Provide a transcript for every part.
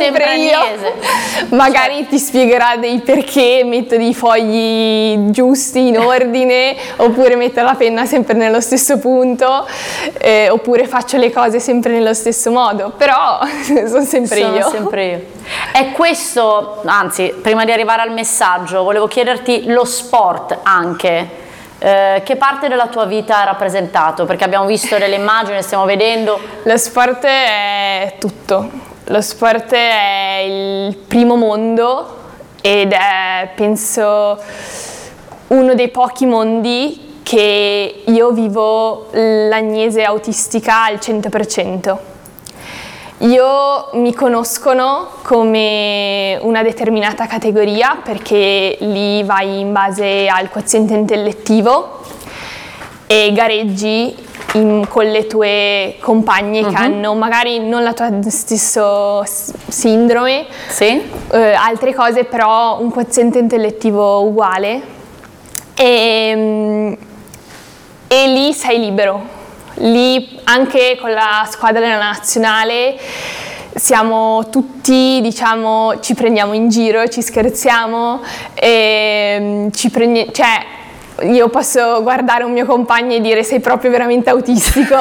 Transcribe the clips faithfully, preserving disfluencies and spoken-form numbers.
sempre io. Agnese. Magari Cioè. ti spiegherà dei perché metto dei fogli giusti in ordine, oppure metto la penna sempre nello stesso punto, eh, oppure faccio le cose sempre nello stesso modo, però sono sempre Sono io. sempre io. È questo, anzi, prima di arrivare al messaggio, volevo chiederti lo sport anche. Eh, che parte della tua vita ha rappresentato? Perché abbiamo visto delle immagini, stiamo vedendo. Lo sport è tutto, lo sport è il primo mondo ed è, penso, uno dei pochi mondi che io vivo l'Agnese autistica al cento per cento. Io mi conoscono come una determinata categoria perché lì vai in base al quoziente intellettivo e gareggi in, con le tue compagne uh-huh. che hanno magari non la tua stessa sindrome, sì. eh, altre cose, però un quoziente intellettivo uguale e, e lì sei libero. Lì anche con la squadra della nazionale siamo tutti, diciamo, ci prendiamo in giro, ci scherziamo, e ci prendi- cioè io posso guardare un mio compagno e dire sei proprio veramente autistico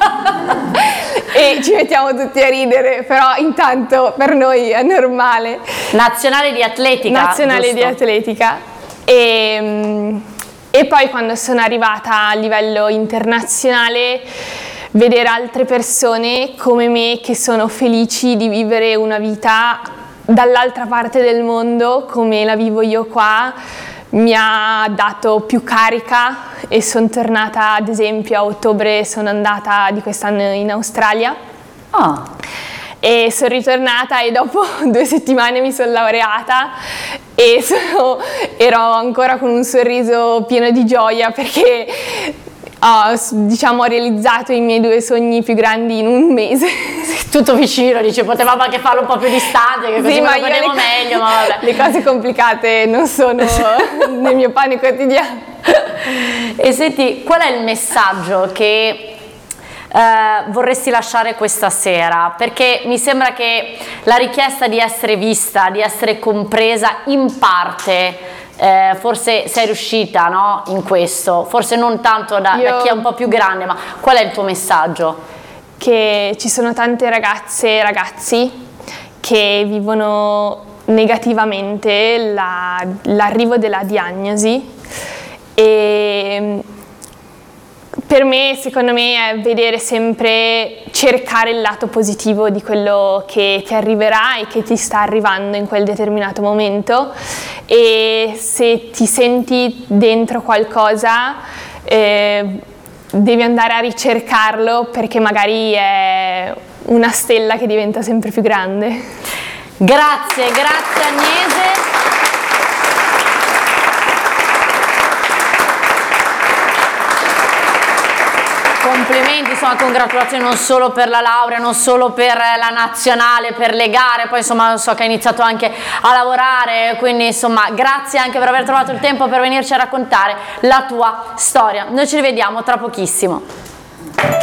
e ci mettiamo tutti a ridere, però intanto per noi è normale. Nazionale di atletica. Nazionale giusto? di atletica. E, E poi quando sono arrivata a livello internazionale, vedere altre persone come me che sono felici di vivere una vita dall'altra parte del mondo come la vivo io qua, mi ha dato più carica e sono tornata, ad esempio a ottobre sono andata di quest'anno in Australia. Ah. E sono ritornata e dopo due settimane mi sono laureata e sono, ero ancora con un sorriso pieno di gioia perché ho, diciamo, ho realizzato i miei due sogni più grandi in un mese. Tutto vicino, dice, potevamo anche farlo un po' più distante, che così sì, me ma lo godevo le, meglio, ma vabbè. Le cose complicate non sono nel mio pane quotidiano. E senti, qual è il messaggio che Uh, vorresti lasciare questa sera? Perché mi sembra che la richiesta di essere vista, di essere compresa in parte, eh, forse sei riuscita, no? In questo, forse non tanto da, Io... da chi è un po' più grande, ma qual è il tuo messaggio? Che ci sono tante ragazze e ragazzi che vivono negativamente la, l'arrivo della diagnosi e per me, secondo me, è vedere sempre, cercare il lato positivo di quello che ti arriverà e che ti sta arrivando in quel determinato momento, e se ti senti dentro qualcosa eh, devi andare a ricercarlo perché magari è una stella che diventa sempre più grande. Grazie, grazie Agnese. Complimenti, insomma, congratulazioni non solo per la laurea, non solo per la nazionale, per le gare, poi insomma so che hai iniziato anche a lavorare, quindi insomma grazie anche per aver trovato il tempo per venirci a raccontare la tua storia. Noi ci rivediamo tra pochissimo.